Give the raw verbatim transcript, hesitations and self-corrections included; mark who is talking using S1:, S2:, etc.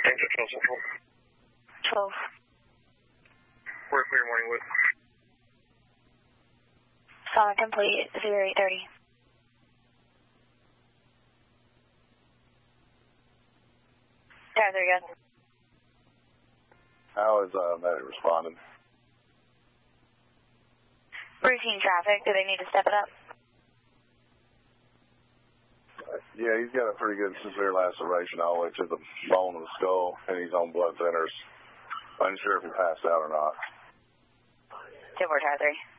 S1: Angel twelve Central.
S2: twelve.
S1: We're clear morning with.
S2: Solid complete, zero eight thirty. Yeah, there you go.
S3: How is uh, medic responding?
S2: Routine traffic, do they need to step it up?
S3: Yeah, he's got a pretty good severe laceration all the way to the bone of the skull, and he's on blood thinners. Unsure if he passed out or not.
S2: two four Tower three.